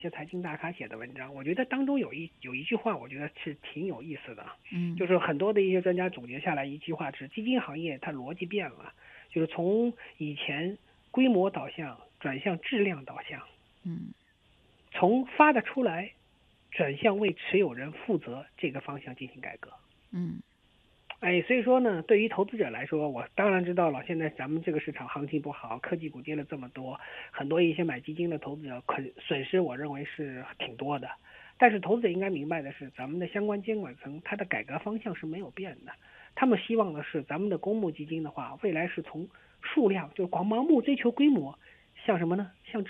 些财经大咖写的文章，我觉得当中有一句话，我觉得是挺有意思的， 嗯就是很多的一些专家总结下来一句话是，基金行业它逻辑变了，就是从以前规模导向转向质量导向， 嗯从发得出来转向为持有人负责这个方向进行改革。 嗯所以说呢，对于投资者来说，我当然知道了，现在咱们这个市场行情不好，科技股跌了这么多，很多一些买基金的投资者损失，我认为是挺多的。但是投资者应该明白的是，咱们的相关监管层它的改革方向是没有变的，他们希望的是咱们的公募基金的话，未来是从数量，就是光盲目追求规模，像什么呢？像